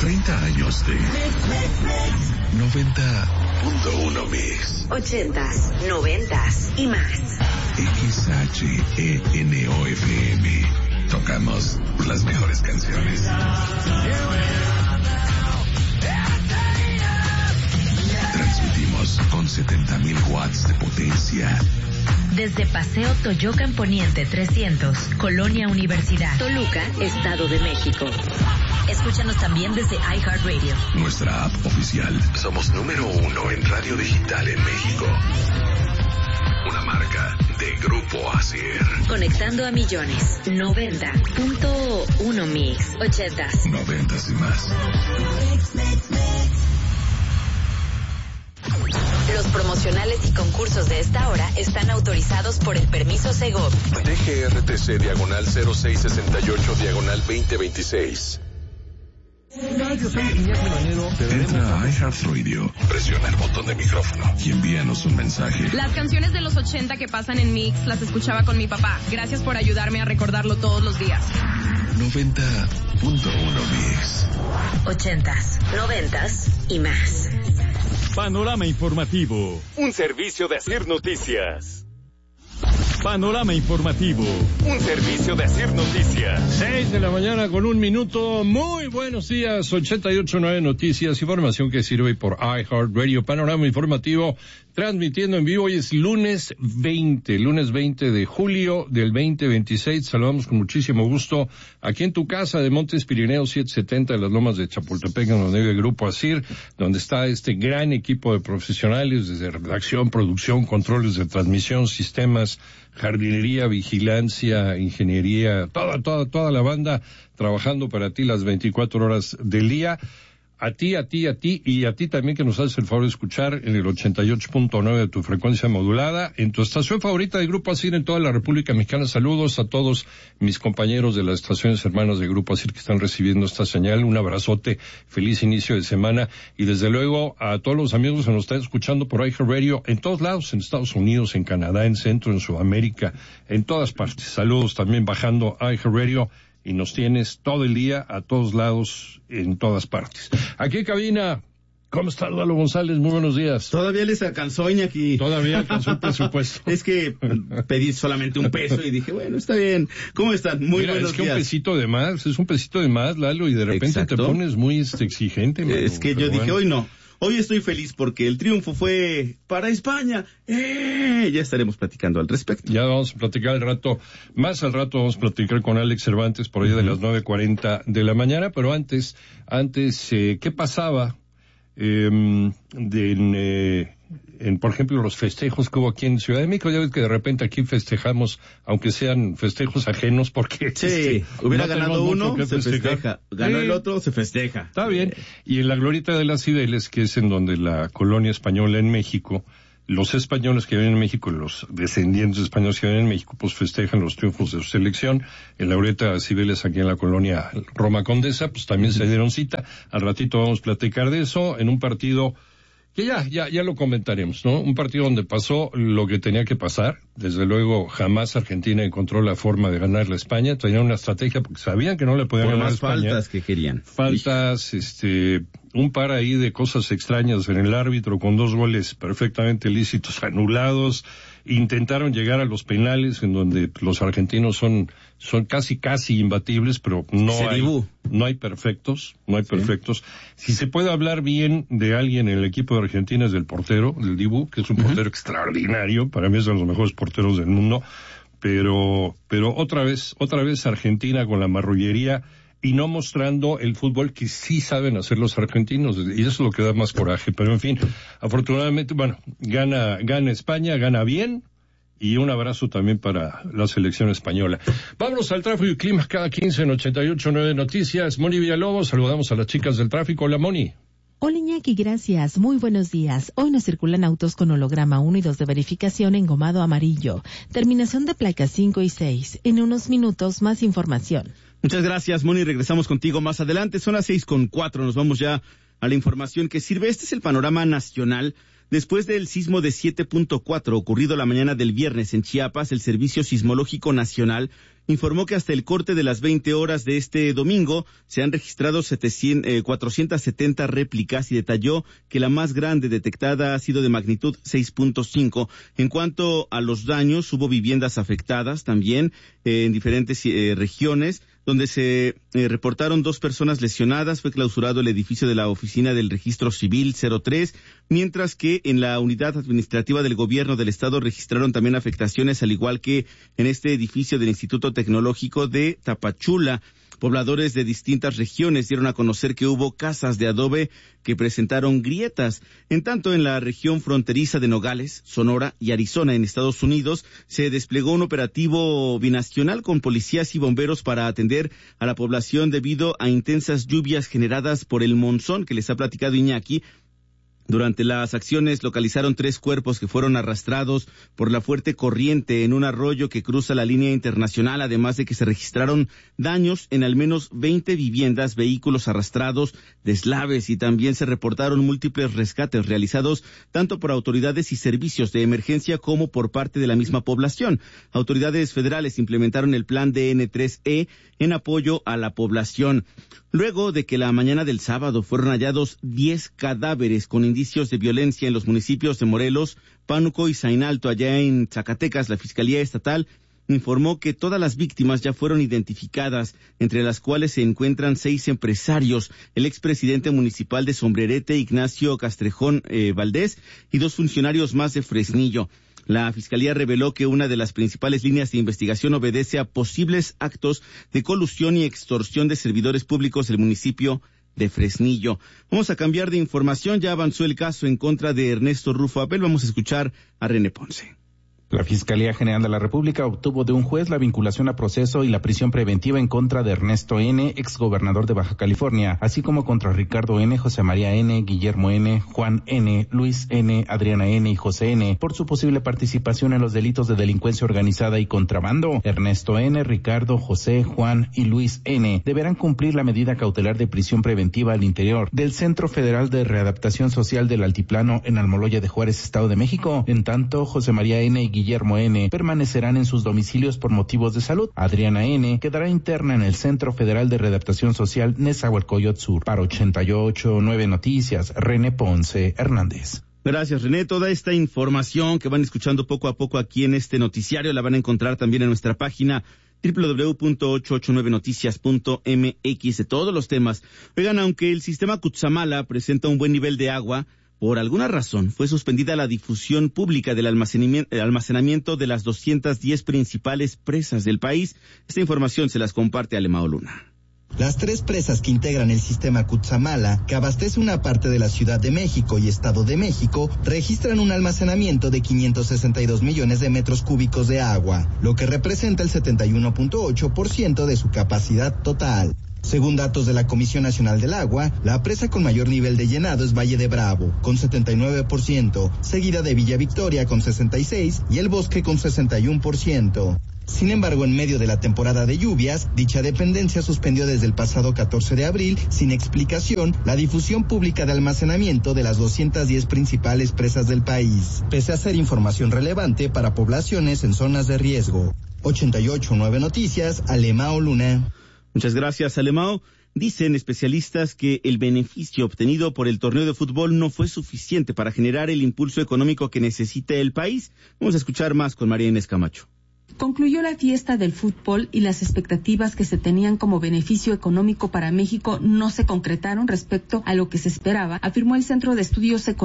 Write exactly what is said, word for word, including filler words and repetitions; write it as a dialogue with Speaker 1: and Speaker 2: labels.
Speaker 1: treinta años de noventa punto uno Mix.
Speaker 2: ochentas, noventas y más.
Speaker 1: X H E N O F M. Tocamos las mejores canciones. Transmitimos con setenta mil watts de potencia.
Speaker 2: Desde Paseo Toyocan Poniente trescientos, Colonia Universidad, Toluca, Estado de México. Escúchanos también desde iHeartRadio.
Speaker 1: Nuestra app oficial. Somos número uno en radio digital en México. Una marca de Grupo Asir.
Speaker 2: Conectando a millones. noventa punto uno Mix. ochentas.
Speaker 1: Noventas y más.
Speaker 2: Los promocionales y concursos de esta hora están autorizados por el permiso Segov.
Speaker 3: D G R T C diagonal cero seis sesenta y ocho diagonal veinte veintiséis.
Speaker 4: Yo soy Iñaki Manero.
Speaker 1: Entra a iHeartRadio, presiona el botón de micrófono y envíanos un mensaje.
Speaker 5: Las canciones de los ochenta que pasan en Mix las escuchaba con mi papá. Gracias por ayudarme a recordarlo todos los días.
Speaker 1: noventa punto uno Mix.
Speaker 2: Ochentas, noventas y más.
Speaker 6: Panorama Informativo, un servicio de Asir Noticias. Panorama Informativo, un servicio de Asir Noticias.
Speaker 7: Seis de la mañana con un minuto. Muy buenos días. ochenta y ocho punto nueve Noticias, información que sirve por iHeartRadio. Panorama Informativo, transmitiendo en vivo. Hoy es lunes veinte, lunes veinte de julio del veinte veintiséis. Saludamos con muchísimo gusto aquí en tu casa de Montes Pirineos setecientos setenta de las Lomas de Chapultepec, en donde vive el Grupo Asir, donde está este gran equipo de profesionales desde redacción, producción, controles de transmisión, sistemas, jardinería, vigilancia, ingeniería, toda, toda, toda la banda trabajando para ti las veinticuatro horas del día. A ti, a ti, a ti, y a ti también que nos haces el favor de escuchar en el ochenta y ocho punto nueve de tu frecuencia modulada, en tu estación favorita de Grupo Asir en toda la República Mexicana. Saludos a todos mis compañeros de las estaciones hermanas de Grupo Asir que están recibiendo esta señal. Un abrazote, feliz inicio de semana, y desde luego a todos los amigos que nos están escuchando por iHeartRadio en todos lados, en Estados Unidos, en Canadá, en Centro, en Sudamérica, en todas partes. Saludos también bajando iHeartRadio. Y nos tienes todo el día, a todos lados, en todas partes. Aquí en cabina, ¿cómo está Lalo González? Muy buenos días.
Speaker 8: Todavía les alcanzó, Iñaki.
Speaker 7: Todavía alcanzó el presupuesto.
Speaker 8: Es que pedí solamente un peso y dije, bueno, está bien. ¿Cómo están? Muy
Speaker 7: Mira,
Speaker 8: buenos
Speaker 7: es que
Speaker 8: días.
Speaker 7: un pesito de más, es un pesito de más, Lalo, y de repente Exacto. te pones muy este, exigente. Mano,
Speaker 8: es que yo dije, bueno. hoy no. Hoy estoy feliz porque el triunfo fue para España. ¡Eh! Ya estaremos platicando al respecto.
Speaker 7: Ya vamos a platicar al rato, más al rato vamos a platicar con Alex Cervantes por ahí uh-huh. de las nueve cuarenta de la mañana, pero antes, antes, eh, ¿qué pasaba eh, de, en, eh, en, por ejemplo, los festejos que hubo aquí en Ciudad de México? Ya ves que de repente aquí festejamos, aunque sean festejos ajenos, porque...
Speaker 8: Sí, este, hubiera no ganado uno, se festejar. festeja. Ganó sí. el otro, se festeja.
Speaker 7: Está bien. Y en la Glorieta de las Cibeles, que es en donde la colonia española en México, los españoles que viven en México, los descendientes españoles que viven en México, pues festejan los triunfos de su selección. En la Glorieta de las Cibeles, aquí en la colonia Roma Condesa, pues también se dieron cita. Al ratito vamos a platicar de eso, en un partido... que ya, ya, ya lo comentaremos, ¿no? Un partido donde pasó lo que tenía que pasar. Desde luego, jamás Argentina encontró la forma de ganarle a España. Tenían una estrategia porque sabían que no le podían
Speaker 8: Por
Speaker 7: ganar a
Speaker 8: más
Speaker 7: España.
Speaker 8: faltas que querían.
Speaker 7: Faltas, este, un par ahí de cosas extrañas en el árbitro con dos goles perfectamente lícitos anulados. Intentaron llegar a los penales en donde los argentinos son, son casi, casi imbatibles, pero no hay, no hay perfectos, no hay sí. perfectos. Si se puede hablar bien de alguien en el equipo de Argentina es del portero, del Dibu, que es un uh-huh. portero extraordinario, para mí es de los mejores porteros del mundo, pero, pero otra vez, otra vez Argentina con la marrullería y no mostrando el fútbol que sí saben hacer los argentinos, y eso es lo que da más coraje. Pero en fin, afortunadamente, bueno, gana, gana España, gana bien, y un abrazo también para la selección española. Vámonos al tráfico y clima cada quince en ochenta y ocho punto nueve Noticias. Moni Villalobos, saludamos a las chicas del tráfico. Hola, Moni.
Speaker 9: Hola, Iñaki, gracias. Muy buenos días. Hoy nos circulan autos con holograma uno y dos de verificación engomado amarillo. Terminación de placas cinco y seis. En unos minutos, más información.
Speaker 8: Muchas gracias, Moni. Regresamos contigo más adelante. Son las seis con cuatro. Nos vamos ya a la información que sirve. Este es el panorama nacional. Después del sismo de siete punto cuatro ocurrido la mañana del viernes en Chiapas, el Servicio Sismológico Nacional informó que hasta el corte de las veinte horas de este domingo se han registrado cuatrocientas setenta réplicas y detalló que la más grande detectada ha sido de magnitud seis punto cinco. En cuanto a los daños, hubo viviendas afectadas también eh, en diferentes eh, regiones, donde se eh, reportaron dos personas lesionadas. Fue clausurado el edificio de la Oficina del Registro Civil cero tres, mientras que en la Unidad Administrativa del Gobierno del Estado registraron también afectaciones, al igual que en este edificio del Instituto Tecnológico de Tapachula. Pobladores de distintas regiones dieron a conocer que hubo casas de adobe que presentaron grietas. En tanto, en la región fronteriza de Nogales, Sonora y Arizona, en Estados Unidos, se desplegó un operativo binacional con policías y bomberos para atender a la población debido a intensas lluvias generadas por el monzón que les ha platicado Iñaki. Durante las acciones localizaron tres cuerpos que fueron arrastrados por la fuerte corriente en un arroyo que cruza la línea internacional, además de que se registraron daños en al menos veinte viviendas, vehículos arrastrados, deslaves, y también se reportaron múltiples rescates realizados tanto por autoridades y servicios de emergencia como por parte de la misma población. Autoridades federales implementaron el plan D N tres E en apoyo a la población. Luego de que la mañana del sábado fueron hallados diez cadáveres con indicios de violencia en los municipios de Morelos, Pánuco y Zainalto, allá en Zacatecas, la Fiscalía Estatal informó que todas las víctimas ya fueron identificadas, entre las cuales se encuentran seis empresarios, el expresidente municipal de Sombrerete, Ignacio Castrejón eh, Valdés, y dos funcionarios más de Fresnillo. La Fiscalía reveló que una de las principales líneas de investigación obedece a posibles actos de colusión y extorsión de servidores públicos del municipio de Fresnillo. Vamos a cambiar de información. Ya avanzó el caso en contra de Ernesto Rufo Abel. Vamos a escuchar a René Ponce.
Speaker 10: La Fiscalía General de la República obtuvo de un juez la vinculación a proceso y la prisión preventiva en contra de Ernesto N., exgobernador de Baja California, así como contra Ricardo N., José María N., Guillermo N., Juan N., Luis N., Adriana N. y José N. por su posible participación en los delitos de delincuencia organizada y contrabando. Ernesto N., Ricardo, José, Juan y Luis N. deberán cumplir la medida cautelar de prisión preventiva al interior del Centro Federal de Readaptación Social del Altiplano en Almoloya de Juárez, Estado de México. En tanto, José María N. y Guillermo N. permanecerán en sus domicilios por motivos de salud. Adriana N. quedará interna en el Centro Federal de Readaptación Social Nezahualcóyotl Sur. Para ochenta y ocho punto nueve Noticias, René Ponce Hernández.
Speaker 8: Gracias, René. Toda esta información que van escuchando poco a poco aquí en este noticiario la van a encontrar también en nuestra página doble u doble u doble u punto ochocientos ochenta y nueve noticias punto m x de todos los temas. Oigan, aunque el sistema Cutzamala presenta un buen nivel de agua, por alguna razón fue suspendida la difusión pública del almacenamiento de las doscientas diez principales presas del país. Esta información se las comparte Alemao Luna.
Speaker 11: Las tres presas que integran el sistema Cutzamala, que abastece una parte de la Ciudad de México y Estado de México, registran un almacenamiento de quinientos sesenta y dos millones de metros cúbicos de agua, lo que representa el setenta y uno punto ocho por ciento de su capacidad total. Según datos de la Comisión Nacional del Agua, la presa con mayor nivel de llenado es Valle de Bravo, con setenta y nueve por ciento, seguida de Villa Victoria con sesenta y seis por ciento y El Bosque con sesenta y uno por ciento. Sin embargo, en medio de la temporada de lluvias, dicha dependencia suspendió desde el pasado catorce de abril, sin explicación, la difusión pública de almacenamiento de las doscientas diez principales presas del país, pese a ser información relevante para poblaciones en zonas de riesgo. ochenta y ocho punto nueve Noticias, Alemao Luna.
Speaker 8: Muchas gracias, Alemao. Dicen especialistas que el beneficio obtenido por el torneo de fútbol no fue suficiente para generar el impulso económico que necesita el país. Vamos a escuchar más con María Inés Camacho.
Speaker 12: Concluyó la fiesta del fútbol y las expectativas que se tenían como beneficio económico para México no se concretaron respecto a lo que se esperaba, afirmó el Centro de Estudios Económicos